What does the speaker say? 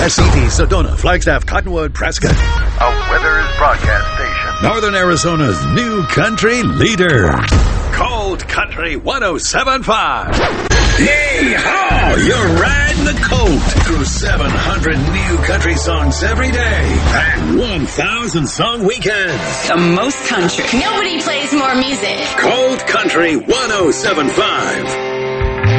SCT, Sedona, Flagstaff, Cottonwood, Prescott. A Withers broadcast station. Northern Arizona's new country leader. Cold Country 107.5. Yee-haw! You're riding the colt through 700 new country songs every day and 1,000 song weekends. The most country. Nobody plays more music. Cold Country 107.5.